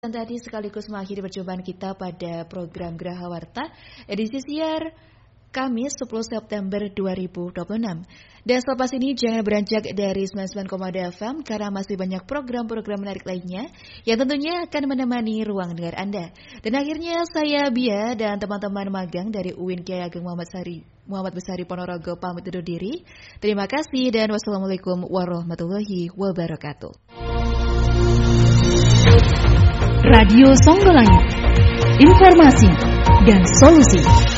Tadi sekaligus mengakhiri perjumpaan kita pada program Graha Warta edisi siar Kamis 10 September 2026. Dan selepas ini jangan beranjak dari 99,2 FM karena masih banyak program-program menarik lainnya yang tentunya akan menemani ruang dengar Anda. Dan akhirnya saya Bia dan teman-teman magang dari UIN Kyai Ageng Muhammad Besari Ponorogo pamit undur diri. Terima kasih dan wassalamualaikum warahmatullahi wabarakatuh. Radio Songgolangit, informasi dan solusi.